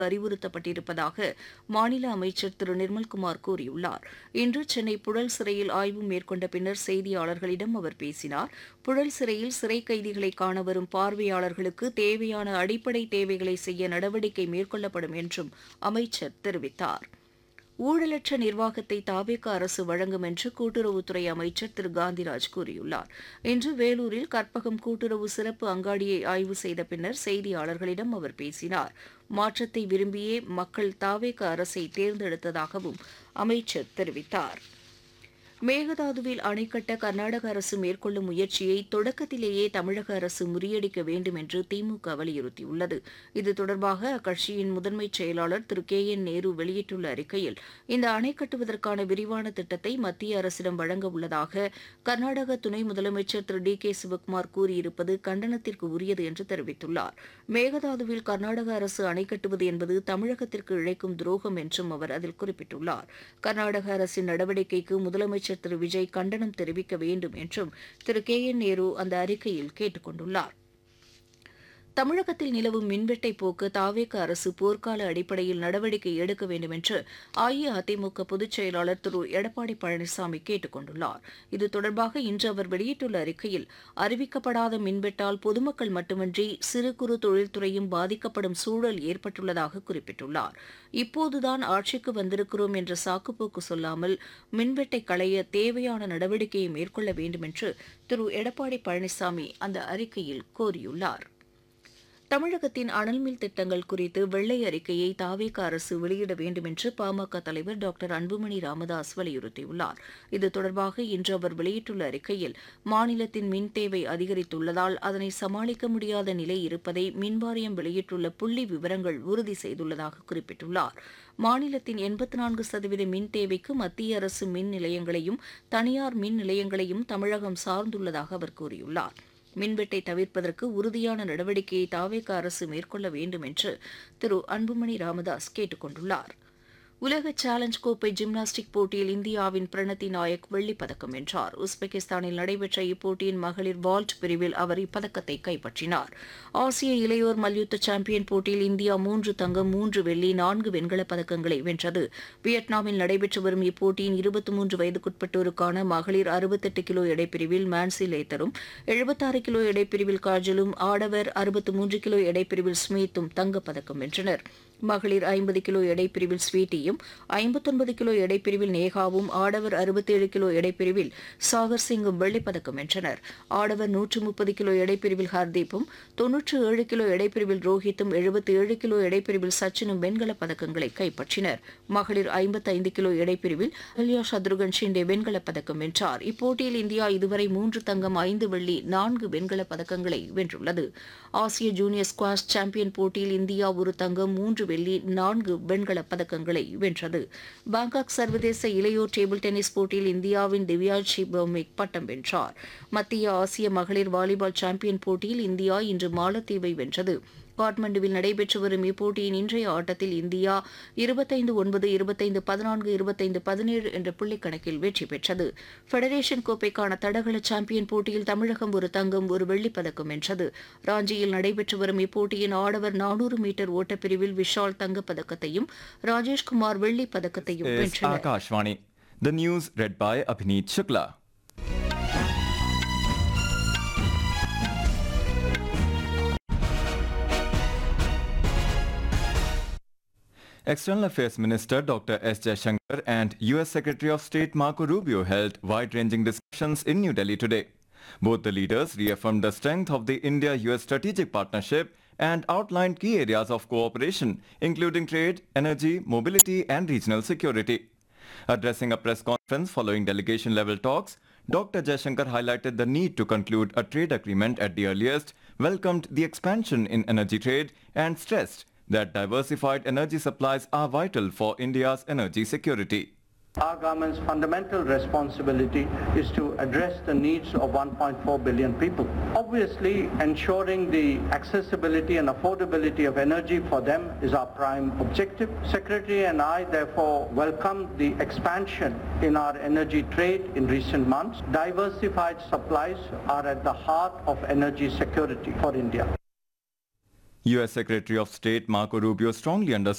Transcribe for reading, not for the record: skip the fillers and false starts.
அறிவுறுத்தப்பட்டிருப்பதாக மாநில அமைச்சர் திரு நிர்மல்குமார் கூறியுள்ளார். இன்று சென்னை புழல் சிறையில் ஆய்வு மேற்கொண்ட பின்னர் செய்தியாளர்களிடம் அவர் பேசினார். புழல் சிறையில் சிறை கைதிகளை காண வரும் பார்வையாளர்களுக்கு தேவையான அடிப்படை தேவைகளை செய்ய நடவடிக்கை மேற்கொள்ளப்படும் என்றும் அமைச்சர் தெரிவித்தார். ஊழலற்ற நிர்வாகத்தை தாவேக அரசு வழங்கும் என்று கூட்டுறவுத்துறை அமைச்சர் திரு காந்திராஜ் கூறியுள்ளார். இன்று வேலூரில் கற்பகம் கூட்டுறவு சிறப்பு அங்காடியை ஆய்வு செய்த பின்னர் செய்தியாளர்களிடம் அவர் பேசினார். மாற்றத்தை விரும்பியே மக்கள் தாவேக அரசை தேர்ந்தெடுத்ததாகவும் அமைச்சர் தெரிவித்தார். மேகதாதுவில் அணை கட்ட கர்நாடக அரசு மேற்கொள்ளும் முயற்சியை தொடக்கத்திலேயே தமிழக அரசு முறியடிக்க வேண்டும் என்று திமுக வலியுறுத்தியுள்ளது. இது தொடர்பாக அக்கட்சியின் முதன்மை செயலாளர் திரு கே என் நேரு வெளியிட்டுள்ள அறிக்கையில், இந்த அணை கட்டுவதற்கான விரிவான திட்டத்தை மத்திய அரசிடம் வழங்க உள்ளதாக கர்நாடக துணை முதலமைச்சர் திரு டி கே சிவக்குமார் கூறியிருப்பது கண்டனத்திற்கு உரியது என்று தெரிவித்துள்ளார். மேகதாதுவில் கர்நாடக அரசு அணை கட்டுவது என்பது தமிழகத்திற்கு இழைக்கும் துரோகம் என்றும் அவர் அதில் குறிப்பிட்டுள்ளார். கர்நாடக அரசின் நடவடிக்கைக்கு முதலமைச்சர் திரு விஜய் கண்டனம் தெரிவிக்க வேண்டும் என்றும் திரு கே என் நேரு அந்த அறிக்கையில் கேட்டுக் கொண்டுள்ளார். தமிழகத்தில் நிலவும் மின்வெட்டை போக்க தாவேக அரசு போர்க்கால அடிப்படையில் நடவடிக்கை எடுக்க வேண்டும் என்று அஇஅதிமுக பொதுச் செயலாளர் திரு எடப்பாடி பழனிசாமி கேட்டுக் கொண்டுள்ளார். இது தொடர்பாக இன்று அவர் வெளியிட்டுள்ள அறிக்கையில், அறிவிக்கப்படாத மின்வெட்டால் பொதுமக்கள் மட்டுமின்றி சிறு குறு தொழில்துறையும் பாதிக்கப்படும் சூழல் ஏற்பட்டுள்ளதாக குறிப்பிட்டுள்ளார். இப்போதுதான் ஆட்சிக்கு வந்திருக்கிறோம் என்ற சாக்குப்போக்கு சொல்லாமல் மின்வெட்டை களைய தேவையான நடவடிக்கையை மேற்கொள்ள வேண்டும் என்று திரு எடப்பாடி பழனிசாமி அந்த அறிக்கையில் கோரியுள்ளார். தமிழகத்தின் அனல்மின் திட்டங்கள் குறித்து வெள்ளை அறிக்கையை தாவேக அரசு வெளியிட வேண்டும் என்று பாமக தலைவர் டாக்டர் அன்புமணி ராமதாஸ் வலியுறுத்தியுள்ளார். இது தொடர்பாக இன்று அவர் வெளியிட்டுள்ள அறிக்கையில், மாநிலத்தின் மின் தேவை அதிகரித்துள்ளதால் அதனை சமாளிக்க முடியாத நிலை இருப்பதை மின்வாரியம் வெளியிட்டுள்ள புள்ளி விவரங்கள் உறுதி செய்துள்ளதாக குறிப்பிட்டுள்ளார். மாநிலத்தின் 84% மின் தேவைக்கு மத்திய அரசு மின் நிலையங்களையும் தனியார் மின் நிலையங்களையும் தமிழகம் சார்ந்துள்ளதாக அவர் கூறியுள்ளார். மின்வெட்டை தவிர்ப்பதற்கு உறுதியான நடவடிக்கையை தாவேக அரசு மேற்கொள்ள வேண்டும் என்று திரு அன்புமணி ராமதாஸ் கேட்டுக் கொண்டுள்ளார். உலக சேலஞ்ச் கோப்பை ஜிம்னாஸ்டிக் போட்டியில் இந்தியாவின் பிரணதி நாயக் வெள்ளிப் பதக்கம் வென்றார். உஸ்பெகிஸ்தானில் நடைபெற்ற இப்போட்டியின் மகளிர் வால்ட் பிரிவில் அவர் இப்பதக்கத்தை கைப்பற்றினார். ஆசிய இளையோர் மல்யுத்த சாம்பியன் போட்டியில் இந்தியா 3 தங்கம் 3 வெள்ளி 4 வெண்கலப் பதக்கங்களை வென்றது. வியட்நாமில் நடைபெற்று வரும் இப்போட்டியின் 23 வயதுக்குட்பட்டோருக்கான மகளிர் 68 கிலோ எடைப்பிரிவில் மான்சி லேத்தரும், 76 கிலோ எடைப்பிரிவில் காஜலும், ஆடவர் 63 கிலோ எடைப்பிரிவில் ஸ்மித்தும் தங்கப்பதக்கம் வென்றனர். மகளிர் 50 கிலோ எடைப்பிரிவில் ஸ்வீட்டியும், 59 கிலோ எடைப்பிரிவில் நேகாவும், ஆடவர் 67 கிலோ எடைப்பிரிவில் சாகர் சிங்கும் வெள்ளிப்பதக்கம் வென்றனர். ஆடவர் 130 கிலோ எடைப்பிரிவில் ஹர்தீப்பும், 97 கிலோ எடைப்பிரிவில் ரோஹித்தும், 77 கிலோ எடைப்பிரிவில் சச்சினும் வெண்கலப் பதக்கங்களை கைப்பற்றினர். மகளிர் 55 கிலோ எடைப்பிரிவில் அல்யா சத்ருகன் ஷிண்டே வெண்கலப் பதக்கம் வென்றார். இப்போட்டியில் இந்தியா இதுவரை 3 தங்கம் 5 வெள்ளி 4 வெண்கலப் பதக்கங்களை வென்றுள்ளது. ஆசிய ஜூனியர் ஸ்குவாஷ் சாம்பியன் போட்டியில் இந்தியா 1 தங்கம் 3 வெள்ளி 4 வெண்கலப் பதக்கங்களை வென்றது. பாங்காக் சர்வதேச இளையோர் டேபிள் டென்னிஸ் போட்டியில் இந்தியாவின் திவ்யாஜி பௌமிக் பட்டம் வென்றார். மத்திய ஆசிய மகளிர் வாலிபால் சாம்பியன் போட்டியில் இந்தியா இன்று மாலத்தீவை வென்றது. காட்மண்டுவில் நடைபெற்று வரும் இப்போட்டியின் இன்றைய ஆட்டத்தில் இந்தியா 25-9, 25-14, 25-17 என்ற புள்ளிக்கணக்கில் வெற்றி பெற்றது. ஃபெடரேஷன் கோப்பைக்கான தடகள சாம்பியன் போட்டியில் தமிழகம் 1 தங்கம் 1 வெள்ளிப் பதக்கம் வென்றது. ராஞ்சியில் நடைபெற்று வரும் இப்போட்டியின் ஆடவர் 400 மீட்டர் ஓட்டப்பிரிவில் விஷால் தங்கப்பதக்கத்தையும் ராஜேஷ்குமார் வெள்ளிப் பதக்கத்தையும் வென்றனர். The news read by Abhineet Shukla. External Affairs Minister Dr. S. Jaishankar and U.S. Secretary of State Marco Rubio held wide-ranging discussions in New Delhi today. Both the leaders reaffirmed the strength of the India-US strategic partnership and outlined key areas of cooperation, including trade, energy, mobility, and regional security. Addressing a press conference following delegation-level talks, Dr. Jaishankar highlighted the need to conclude a trade agreement at the earliest, welcomed the expansion in energy trade, and stressed that diversified energy supplies are vital for India's energy security. Our government's fundamental responsibility is to address the needs of 1.4 billion people. Obviously, ensuring the accessibility and affordability of energy for them is our prime objective. Secretary and I therefore welcome the expansion in our energy trade in recent months. Diversified supplies are at the heart of energy security for India. US Secretary of State Marco Rubio strongly underscored